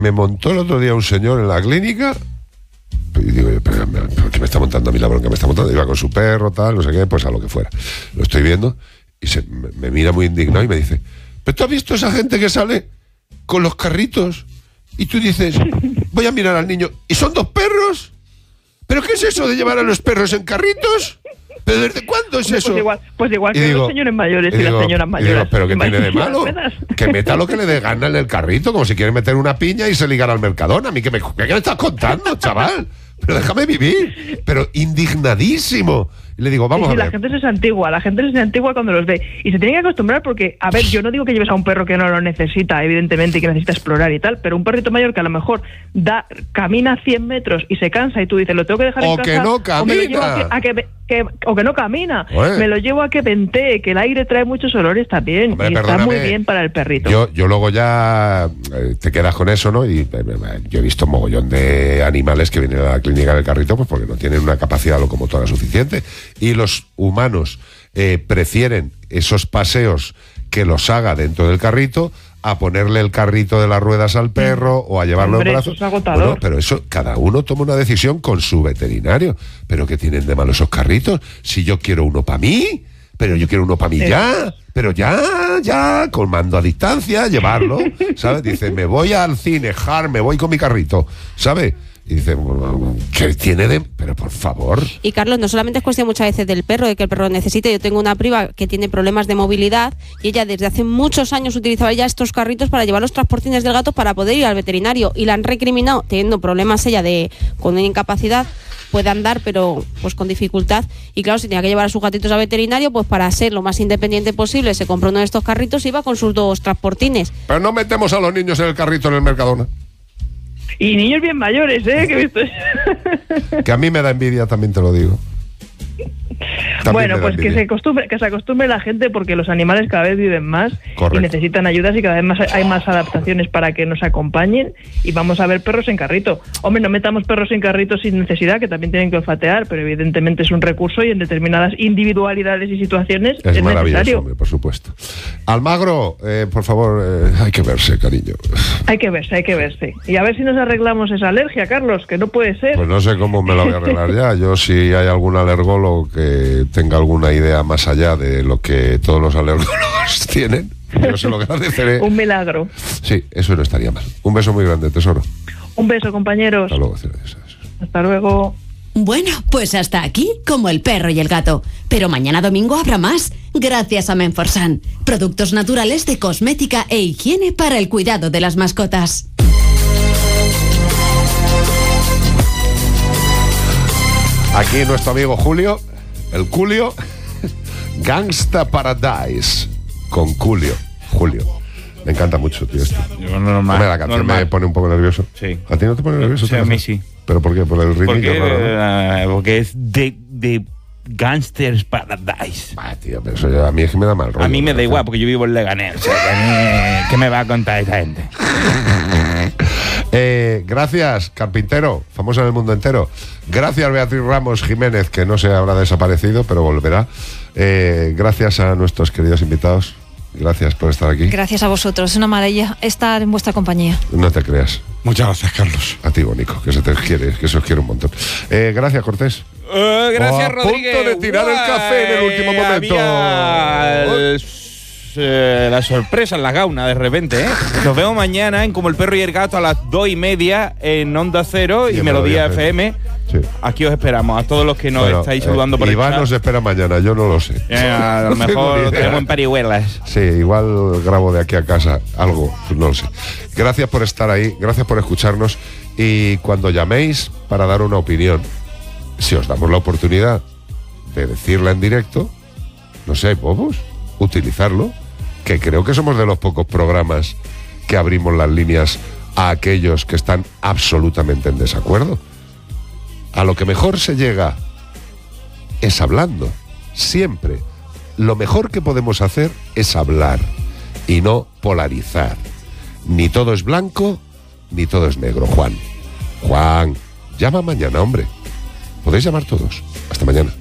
Me montó el otro día un señor en la clínica. Y digo, ¿pero qué me está montando a mí la bronca? Me está montando. Iba con su perro, tal, no sé qué, pues a lo que fuera. Lo estoy viendo y me mira muy indignado y me dice, ¿pero tú has visto esa gente que sale con los carritos? Y tú dices, voy a mirar al niño. ¿Y son 2 perros? ¿Pero qué es eso de llevar a los perros en carritos? ¿Pero desde cuándo es eso? Pues igual que los señores mayores y las señoras mayores. Digo, ¿pero qué tiene de malo? Que meta lo que le dé gana en el carrito, como si quiere meter una piña y se ligara al Mercadona. A mí, ¿qué me estás contando, chaval? Pero déjame vivir. Pero indignadísimo. Y le digo, vamos a ver. La gente es antigua cuando los ve. Y se tiene que acostumbrar porque, a ver, yo no digo que lleves a un perro que no lo necesita, evidentemente, y que necesita explorar y tal, pero un perrito mayor que a lo mejor camina 100 metros y se cansa y tú dices, lo tengo que dejar en casa. O que no camina. O que no camina. Me lo llevo a que ventee, que el aire trae muchos olores también. Hombre, y está muy bien para el perrito. Yo luego ya te quedas con eso, ¿no? Y yo he visto mogollón de animales que vienen a la clínica del carrito pues porque no tienen una capacidad locomotora suficiente. Y los humanos prefieren esos paseos que los haga dentro del carrito a ponerle el carrito de las ruedas al perro o a llevarlo en brazos. Eso es agotador. Bueno, pero eso, cada uno toma una decisión con su veterinario. ¿Pero qué tienen de malo esos carritos? Si yo quiero uno para mí, pero yo quiero uno para mí ya. Pero ya, con mando a distancia, llevarlo, ¿sabes? Dice, me voy al cine, me voy con mi carrito, ¿sabes? Y dice, ¿qué tiene de...? Pero por favor. Y Carlos, no solamente es cuestión muchas veces del perro, de que el perro lo necesite. Yo tengo una prima que tiene problemas de movilidad y ella desde hace muchos años utilizaba ya estos carritos para llevar los transportines del gato para poder ir al veterinario. Y la han recriminado, teniendo problemas ella con una incapacidad, puede andar pero pues con dificultad. Y claro, si tenía que llevar a sus gatitos al veterinario, pues para ser lo más independiente posible, se compró uno de estos carritos y iba con sus 2 transportines. Pero no metemos a los niños en el carrito en el Mercadona. Y niños bien mayores, que he visto. Que a mí me da envidia, también te lo digo. Bueno, pues que se acostumbre la gente porque los animales cada vez viven más. Correcto. Y necesitan ayudas y cada vez hay más adaptaciones para que nos acompañen y vamos a ver perros en carrito. Hombre, no metamos perros en carrito sin necesidad, que también tienen que olfatear, pero evidentemente es un recurso y en determinadas individualidades y situaciones es maravilloso, necesario. Hombre, por supuesto. Almagro, por favor, hay que verse, cariño. Hay que verse. Y a ver si nos arreglamos esa alergia, Carlos, que no puede ser. Pues no sé cómo me lo voy a arreglar ya. Yo, si hay algún alergólogo que tenga alguna idea más allá de lo que todos los alergólogos tienen, yo se lo agradeceré. Un milagro. Sí, eso no estaría mal. Un beso muy grande, tesoro. Un beso, compañeros. Hasta luego. Hasta luego. Bueno, pues hasta aquí, como el perro y el gato. Pero mañana domingo habrá más, gracias a Menforsan. Productos naturales de cosmética e higiene para el cuidado de las mascotas. Aquí nuestro amigo Julio, el Culio, Gangsta Paradise, con Julio. Me encanta mucho, tío, esto. Normal. Hombre, la canción me pone un poco nervioso. Sí. ¿A ti no te pone nervioso? Sí, a mí sí. ¿Pero por qué? ¿Por el ritmo? Porque es de Gangsters Paradise. Tío, pero eso a mí es que me da mal rollo. A mí me da igual, porque yo vivo en Leganés. O sea, ¿qué me va a contar esa gente? Gracias, carpintero, famoso en el mundo entero. Gracias, Beatriz Ramos Jiménez, que no se habrá desaparecido, pero volverá. Gracias a nuestros queridos invitados. Gracias por estar aquí. Gracias a vosotros, es una maravilla estar en vuestra compañía. No te creas. Muchas gracias, Carlos. A ti, Bonico, que se te quiere, que se os quiere un montón. Gracias, Cortés. Gracias, Rodríguez. A punto de tirar el café en el último momento. La sorpresa en la gauna de repente, ¿eh? Nos vemos mañana en Como el Perro y el Gato a las 2:30 en Onda Cero y Melodía FM. Sí. Aquí os esperamos, a todos los que nos estáis saludando por el chat. Iván nos espera mañana, yo no lo sé. A lo mejor tenemos en parihuelas. Sí, igual grabo de aquí a casa algo, no lo sé. Gracias por estar ahí, gracias por escucharnos y cuando llaméis para dar una opinión, si os damos la oportunidad de decirla en directo, no sé, bobos, utilizarlo, que creo que somos de los pocos programas que abrimos las líneas a aquellos que están absolutamente en desacuerdo. A lo que mejor se llega es hablando, siempre. Lo mejor que podemos hacer es hablar y no polarizar. Ni todo es blanco, ni todo es negro, Juan. Llama mañana, hombre. Podéis llamar todos. Hasta mañana.